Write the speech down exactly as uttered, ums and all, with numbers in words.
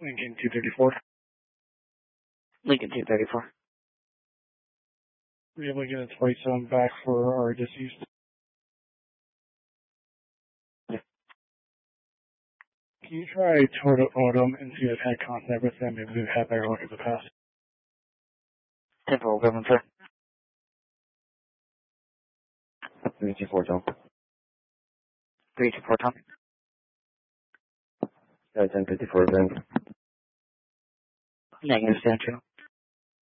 Lincoln two thirty-four. Lincoln two thirty-four. Were you able to get its flight zone back for our deceased? Yeah. Can you try Toto Odom and see if I've had contact with them if we've had their luck in the past? ten four, Government, sir. three two four, Tom. three two four, Tom. Sky ten fifty-four, Van. Negative, stand two.